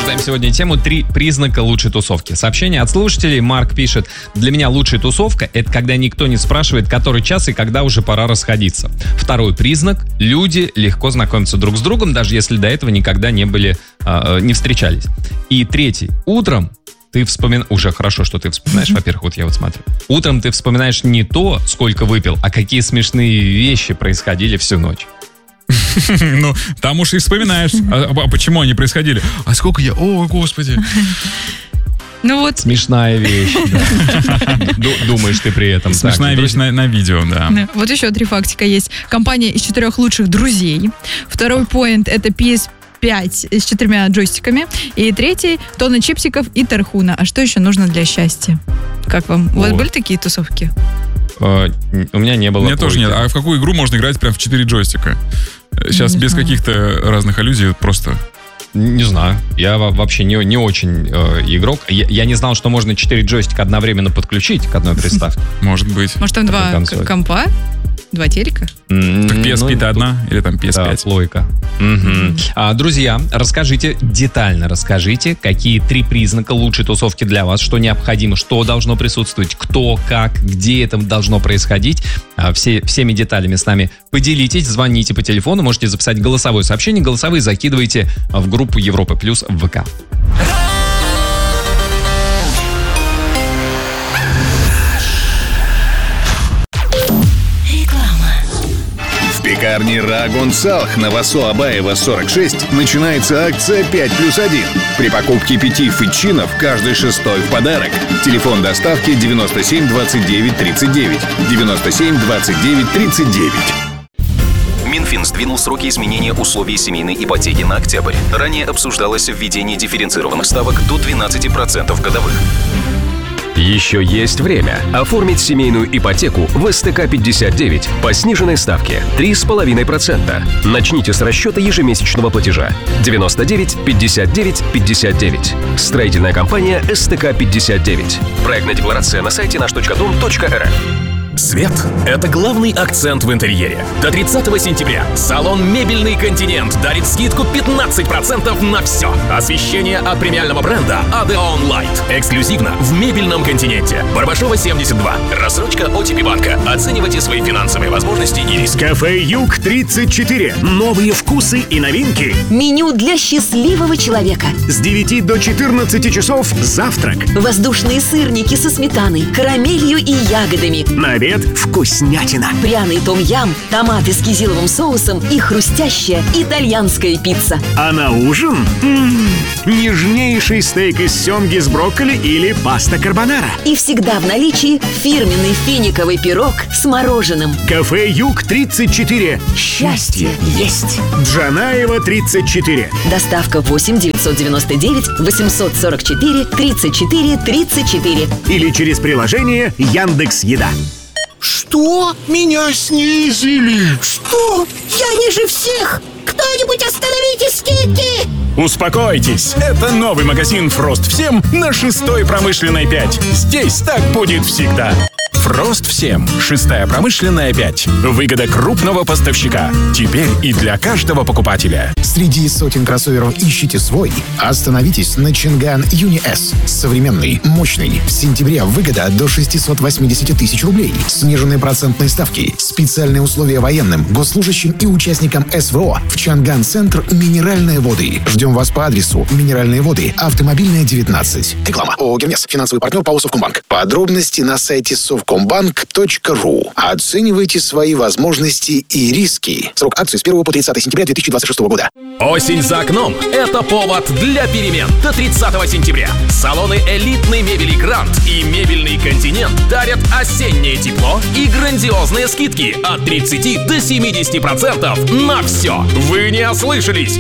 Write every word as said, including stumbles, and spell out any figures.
Обсуждаем сегодня тему «Три признака лучшей тусовки». Сообщение от слушателей. Марк пишет: для меня лучшая тусовка — это когда никто не спрашивает, который час и когда уже пора расходиться. Второй признак — люди легко знакомятся друг с другом, даже если до этого никогда не были, э, не встречались. И третий — утром ты вспоминаешь... Уже хорошо, что ты вспоминаешь. Во-первых, вот я вот смотрю. Утром ты вспоминаешь не то, сколько выпил, а какие смешные вещи происходили всю ночь. Ну, там уж и вспоминаешь. А, а почему они происходили? А сколько я... О, господи. Ну вот. Смешная вещь. Да. Думаешь ты при этом. Смешная так, вещь на, на видео, да. да. Вот еще три фактика есть. Компания из четырех лучших друзей. Второй поинт — это пи эс пять с четырьмя джойстиками. И третий — тонна чипсиков и тархуна. А что еще нужно для счастья? Как вам? У вас были такие тусовки? Uh, у меня не было. У меня тоже нет. А в какую игру можно играть прям в четыре джойстика? Сейчас не без знаю. Каких-то разных аллюзий просто... Не знаю. Я вообще не, не очень э, игрок. Я, я не знал, что можно четыре джойстика одновременно подключить к одной приставке. Может быть. Может, там два консоль. Компа? Два телека? Mm, так пи эс пи-то ну, одна? Или там пи эс пять? Да, плойка. Угу. А, друзья, расскажите, детально расскажите, какие три признака лучшей тусовки для вас, что необходимо, что должно присутствовать, кто, как, где это должно происходить. А, все, всеми деталями с нами поделитесь, звоните по телефону, можете записать голосовое сообщение, голосовые закидывайте в группу Европа Плюс в ВК. В пекарне Рагун Салх на Васо Абаева сорок шесть начинается акция пять плюс один. При покупке пяти фетчинов каждый шестой в подарок. Телефон доставки девяносто семь двадцать девять тридцать девять. девяносто семь двадцать девять тридцать девять. Минфин сдвинул сроки изменения условий семейной ипотеки на октябрь. Ранее обсуждалось введение дифференцированных ставок до двенадцать процентов годовых. Еще есть время оформить семейную ипотеку в эс тэ ка пятьдесят девять по сниженной ставке три с половиной процента. Начните с расчета ежемесячного платежа девяносто девять пятьдесят девять пятьдесят девять. Строительная компания эс тэ ка пятьдесят девять. Проектная декларация на сайте наш точка дом точка эр эф. Свет – это главный акцент в интерьере. До тридцатого сентября салон «Мебельный континент» дарит скидку пятнадцать процентов на все. Освещение от премиального бренда Adeon Light. Эксклюзивно в «Мебельном континенте». Барбашова, семьдесят два. Рассрочка о ти пи банка. Оценивайте свои финансовые возможности и риски. Кафе Юг тридцать четыре. Новые вкусы и новинки. Меню для счастливого человека. С девяти до четырнадцати часов завтрак. Воздушные сырники со сметаной, карамелью и ягодами. На обед вкуснятина. Пряный том-ям, томаты с кизиловым соусом и хрустящая итальянская пицца. А на ужин м-м, нежнейший стейк из семги с брокколи или паста карбонара. И всегда в наличии фирменный финиковый пирог с мороженым. Кафе Юг тридцать четыре. Счастье есть. Джанаева тридцать четыре. Доставка восемь девятьсот девяносто девять восемьсот сорок четыре тридцать четыре тридцать четыре. Или через приложение Яндекс.Еда. Что? Меня снизили? Что? Я ниже всех! Кто-нибудь остановите скидки! Успокойтесь, это новый магазин «Фрост Всем» на шестой промышленной пять. Здесь так будет всегда. «Фрост Всем», шестая промышленная пять. Выгода крупного поставщика. Теперь и для каждого покупателя. Среди сотен кроссоверов ищите свой? Остановитесь на Чинган Юни С. Современный, мощный. В сентябре выгода до шестьсот восемьдесят тысяч рублей. Сниженные процентные ставки. Специальные условия военным, госслужащим и участникам эс вэ о. В Чанган-центр «Минеральные воды». Ждем вас по адресу «Минеральные воды», Автомобильная, девятнадцать. Реклама. ООО «Гермес». Финансовый партнер ПАО «Совкомбанк». Подробности на сайте совкомбанк точка ру. Оценивайте свои возможности и риски. Срок акции с первого по тридцатое сентября две тысячи двадцать шестого года. Осень за окном – это повод для перемен. До тридцатого сентября салоны элитной мебели «Грант» и «Мебельный континент» дарят осеннее тепло и грандиозные скидки от тридцати до семидесяти процентов на все. Вы не ослышались!